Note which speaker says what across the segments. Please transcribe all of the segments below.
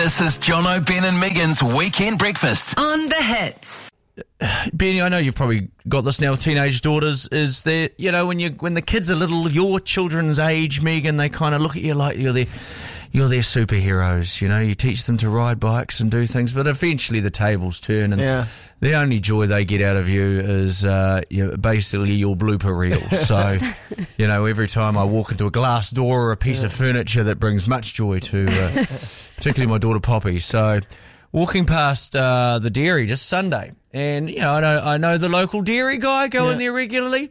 Speaker 1: This is Jono, Ben and Megan's Weekend Breakfast
Speaker 2: on The Hits.
Speaker 3: Benny, I know you've probably got this now with teenage daughters, is that, you know, when the kids are little, your children's age, Megan, they kind of look at you like you're their superheroes, you know. You teach them to ride bikes and do things, but eventually the tables turn and the only joy they get out of you is basically your blooper reel. So, you know, every time I walk into a glass door or a piece of furniture, that brings much joy to particularly my daughter Poppy. So walking past the dairy just Sunday, and, you know, I know the local dairy guy, go in there regularly,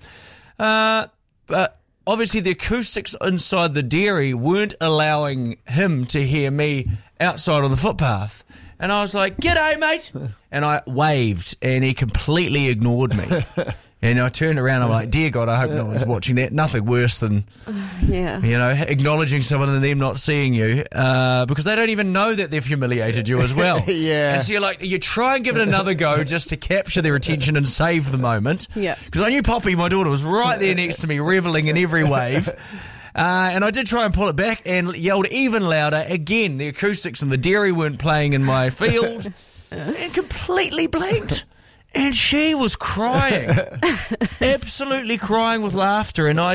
Speaker 3: but obviously the acoustics inside the dairy weren't allowing him to hear me outside on the footpath. And I was like, "G'day, mate." And I waved, and he completely ignored me. And I turned around, I'm like, "Dear God, I hope no one's watching that." Nothing worse than, you know, acknowledging someone and them not seeing you, because they don't even know that they've humiliated you as well. And so you try and give it another go just to capture their attention and save the moment. Because I knew Poppy, my daughter, was right there next to me, reveling in every wave. And I did try and pull it back and yelled even louder. Again, the acoustics and the dairy weren't playing in my field, and completely blanked. And she was crying, absolutely crying with laughter. And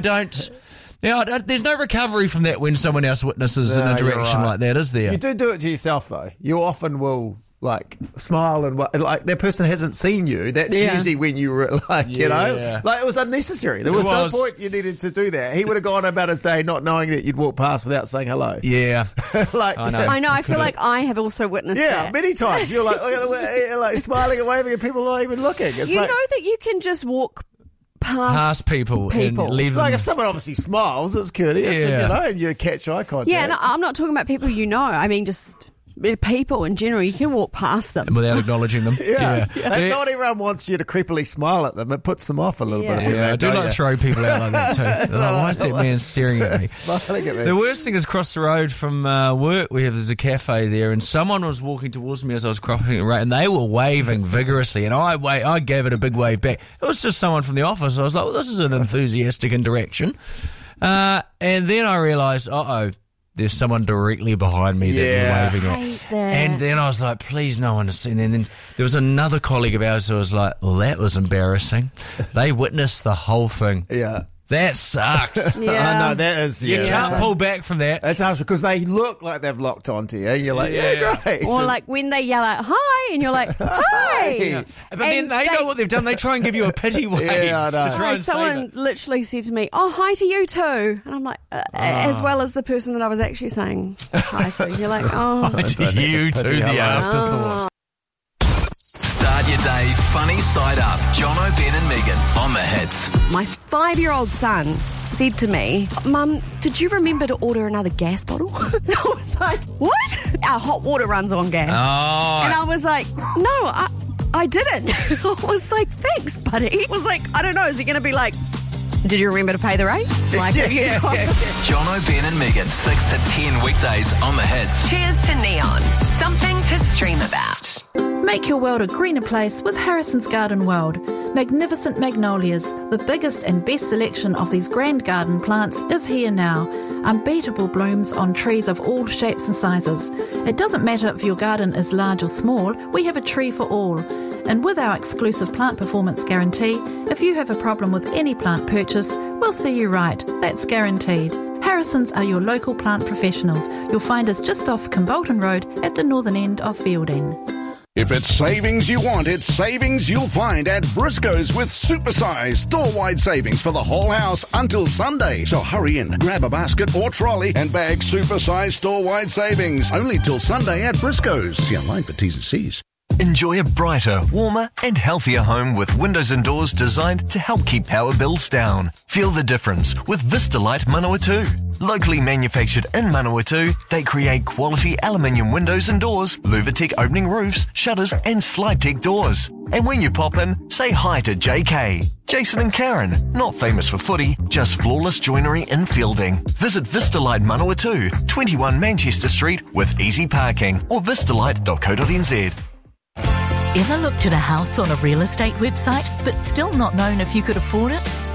Speaker 3: there's no recovery from that when someone else witnesses in a direction like that, is there?
Speaker 4: You do it to yourself, though. You often will, like, smile and, like, that person hasn't seen you. That's usually when you were, like, you know, like, it was unnecessary. There was no point you needed to do that. He would have gone about his day not knowing that you'd walk past without saying hello.
Speaker 3: Like,
Speaker 5: I know. I feel like I have also witnessed that.
Speaker 4: Many times. You're like smiling and waving and people are not even looking. It's
Speaker 5: know that you can just walk past
Speaker 3: people and leave them.
Speaker 4: Like, if someone obviously smiles, it's courteous, and, you know, and you catch eye contact.
Speaker 5: Yeah, and I'm not talking about people you know. I mean, just people in general. You can walk past them
Speaker 3: without acknowledging them.
Speaker 4: Not everyone wants you to creepily smile at them. It puts them off a little bit.
Speaker 3: I do like to throw people out like that too. They're like, why is that man staring at me?
Speaker 4: Smiling at me.
Speaker 3: The worst thing is, across the road from work, there's a cafe there, and someone was walking towards me as I was crossing the road, and they were waving vigorously, and I gave it a big wave back. It was just someone from the office. I was like, well, this is an enthusiastic interaction. And then I realised, there's someone directly behind me that you're waving at. And then I was like, please, no one has seen. And then there was another colleague of ours who was like, well, that was embarrassing. They witnessed the whole thing. That sucks.
Speaker 4: I know, that is.
Speaker 3: You can't pull back from that.
Speaker 4: That's harsh because they look like they've locked onto you. You're like, great.
Speaker 5: Or like when they yell out, "Hi," and you're like, "Hi."
Speaker 3: But then they know what they've done. They try and give you a pity wave.
Speaker 4: I know.
Speaker 3: To try and
Speaker 5: someone literally said to me, "Oh, hi to you too." And I'm like, as well as the person that I was actually saying hi to. You're like, "Oh,
Speaker 3: hi to you too." The afterthought.
Speaker 1: Start your day funny side up. Jono, Ben and Megan on The Hits.
Speaker 5: My 5-year-old son said to me, "Mum, did you remember to order another gas bottle?" I was like, "What?" Our hot water runs on gas. And I was like, "No, I didn't." I was like, "Thanks, buddy." It was like, I don't know, is he going to be like, "Did you remember to pay the rates?" Like,
Speaker 1: Jono, Ben and Megan, 6 to 10 weekdays on The Hits.
Speaker 2: Cheers to Neon. Something to stream about.
Speaker 6: Make your world a greener place with Harrison's Garden World. Magnificent magnolias, the biggest and best selection of these grand garden plants is here now. Unbeatable blooms on trees of all shapes and sizes. It doesn't matter if your garden is large or small, we have a tree for all. And with our exclusive plant performance guarantee, if you have a problem with any plant purchased, we'll see you right. That's guaranteed. Harrison's are your local plant professionals. You'll find us just off Kimbolton Road at the northern end of Fielding.
Speaker 7: If it's savings you want, it's savings you'll find at Briscoe's with supersized store-wide savings for the whole house until Sunday. So hurry in, grab a basket or trolley and bag supersized store-wide savings only till Sunday at Briscoe's. See online for T's and C's.
Speaker 8: Enjoy a brighter, warmer and healthier home with windows and doors designed to help keep power bills down. Feel the difference with Vistalite Manawatu. Locally manufactured in Manawatu, they create quality aluminium windows and doors, Luvatec opening roofs, shutters and SlideTech doors. And when you pop in, say hi to JK, Jason and Karen, not famous for footy, just flawless joinery in Fielding. Visit Vistalite Manawatu, 21 Manchester Street with easy parking or vistalite.co.nz.
Speaker 9: Ever looked at a house on a real estate website but still not known if you could afford it?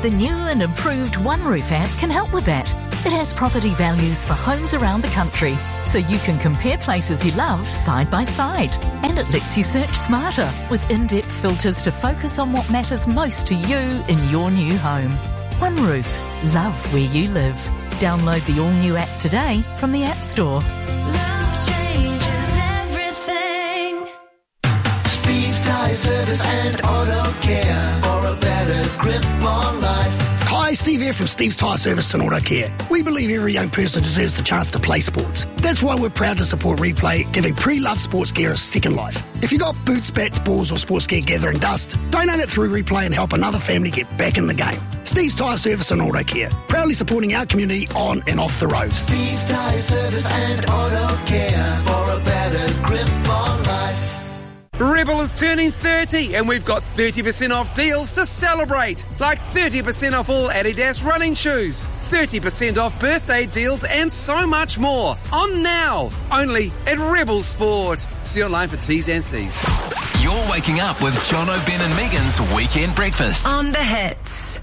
Speaker 9: The new and improved OneRoof app can help with that. It has property values for homes around the country, so you can compare places you love side by side. And it lets you search smarter with in-depth filters to focus on what matters most to you in your new home. OneRoof. Love where you live. Download the all-new app today from the App Store.
Speaker 10: Love changes everything.
Speaker 11: Steve's Tyre Service and Auto Care for a better grip on life.
Speaker 12: Hi, Steve here from Steve's Tyre Service and Auto Care. We believe every young person deserves the chance to play sports. That's why we're proud to support Replay, giving pre-loved sports gear a second life. If you got boots, bats, balls or sports gear gathering dust, donate it through Replay and help another family get back in the game. Steve's Tyre Service and Auto Care, proudly supporting our community on and off the road.
Speaker 11: Steve's Tyre Service and Auto Care for a better grip on life.
Speaker 13: Rebel is turning 30 and we've got 30% off deals to celebrate. Like 30% off all Adidas running shoes, 30% off birthday deals and so much more. On now, only at Rebel Sport. See you online for T's and C's.
Speaker 1: You're waking up with Jono, Ben and Megan's Weekend Breakfast.
Speaker 2: On the Hits.